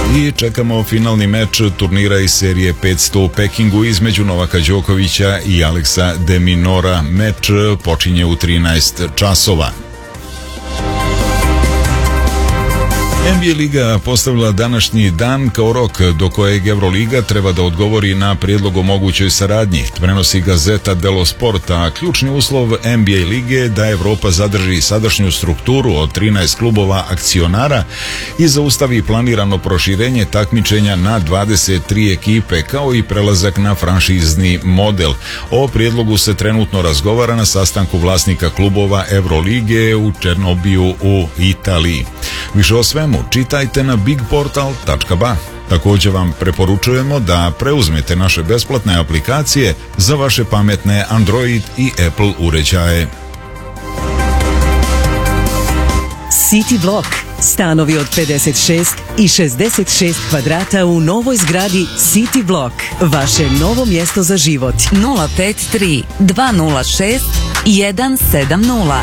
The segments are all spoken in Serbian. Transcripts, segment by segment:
I čekamo finalni meč turnira iz serije 500 u Pekingu između Novaka Đokovića i Aleksa de Minora. Meč počinje u 13 časova. NBA Liga postavila današnji dan kao rok do kojeg Euroliga treba da odgovori na prijedlog o mogućoj saradnji. Prenosi Gazeta dello Sport, a ključni uslov NBA Lige je da Evropa zadrži sadašnju strukturu od 13 klubova akcionara i zaustavi planirano proširenje takmičenja na 23 ekipe, kao i prelazak na franšizni model. O prijedlogu se trenutno razgovara na sastanku vlasnika klubova Eurolige u Černobiju u Italiji. Više o svemu čitajte na bigportal.ba. Također vam preporučujemo da preuzmete naše besplatne aplikacije za vaše pametne Android i Apple uređaje. City Block. Stanovi od 56 i 66 kvadrata u novoj zgradi City Block. Vaše novo mjesto za život. 053 206 170.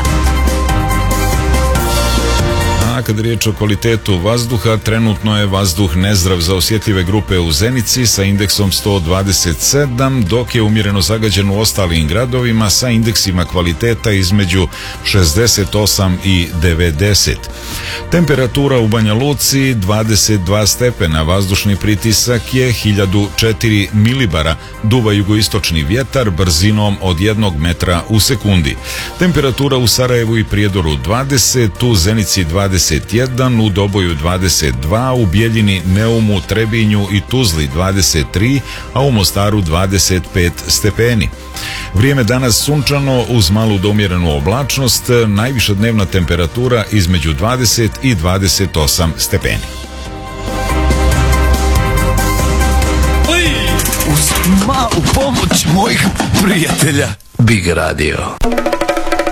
A kad je riječ o kvalitetu vazduha, trenutno je vazduh nezdrav za osjetljive grupe u Zenici sa indeksom 127, dok je umjereno zagađen u ostalim gradovima sa indeksima kvaliteta između 68 i 90. Temperatura u Banja Luci 22 stepena, vazdušni pritisak je 1004 milibara, duva jugoistočni vjetar brzinom od 1 metra u sekundi. Temperatura u Sarajevu i Prijedoru 20, u Zenici 21, u Doboju 22, u Bijeljini, Neumu, Trebinju i Tuzli 23, a u Mostaru 25 stepeni. Vrijeme danas sunčano uz malu do umjerenu oblačnost, najviša dnevna temperatura između 20 i 28 stepeni. Uz malu pomoć mojih prijatelja Big Radio.